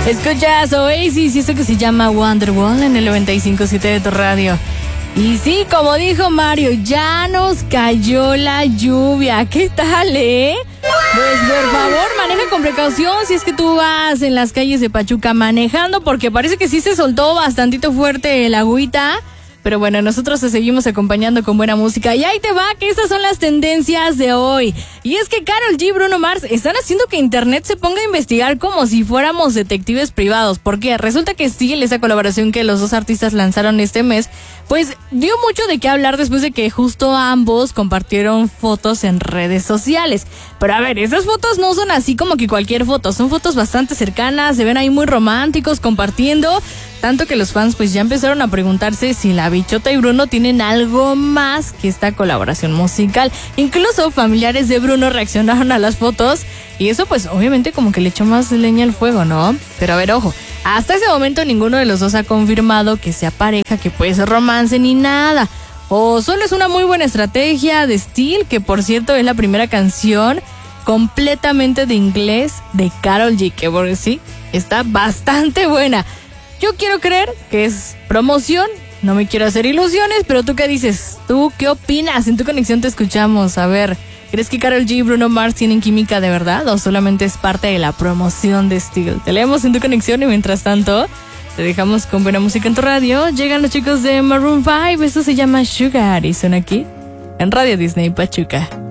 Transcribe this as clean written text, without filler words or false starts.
Escuchas Oasis y esto que se llama Wonderwall en el 95.7 de tu radio. Y sí, como dijo Mario, ya nos cayó la lluvia. ¿Qué tal, Pues por favor, maneja con precaución si es que tú vas en las calles de Pachuca manejando, porque parece que sí se soltó bastantito fuerte el agüita. Pero bueno, nosotros te seguimos acompañando con buena música. Y ahí te va, que estas son las tendencias de hoy. Y es que Karol G y Bruno Mars están haciendo que internet se ponga a investigar como si fuéramos detectives privados. Porque resulta que sí, esa colaboración que los dos artistas lanzaron este mes, pues dio mucho de qué hablar después de que justo ambos compartieron fotos en redes sociales. Pero a ver, esas fotos no son así como que cualquier foto, son fotos bastante cercanas, se ven ahí muy románticos compartiendo, tanto que los fans pues ya empezaron a preguntarse si la bichota y Bruno tienen algo más que esta colaboración musical. Incluso familiares de Bruno reaccionaron a las fotos y eso pues obviamente como que le echó más leña al fuego, ¿no? Pero a ver, ojo, hasta ese momento ninguno de los dos ha confirmado que sea pareja, que puede ser romance ni nada. O solo es una muy buena estrategia de Still, que por cierto es la primera canción completamente de inglés de Karol G, que por sí está bastante buena. Yo quiero creer que es promoción, no me quiero hacer ilusiones, pero ¿tú qué dices? ¿Tú qué opinas? En Tu Conexión te escuchamos. A ver, ¿crees que Karol G y Bruno Mars tienen química de verdad o solamente es parte de la promoción de Still? Te leemos en Tu Conexión y mientras tanto te dejamos con buena música en tu radio. Llegan los chicos de Maroon 5, esto se llama Sugar y son aquí en Radio Disney Pachuca.